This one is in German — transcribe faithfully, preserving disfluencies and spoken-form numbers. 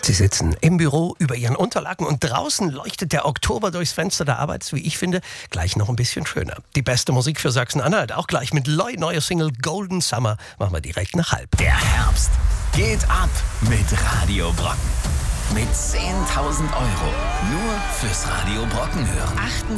Sie sitzen im Büro über Ihren Unterlagen und draußen leuchtet der Oktober durchs Fenster. Da arbeitet es, wie ich finde, gleich noch ein bisschen schöner. Die beste Musik für Sachsen-Anhalt, auch gleich mit Loi, neuer Single Golden Summer. Machen wir direkt nach halb. Der Herbst geht ab mit Radio Brocken. Mit zehntausend Euro. Nur fürs Radio Brocken hören.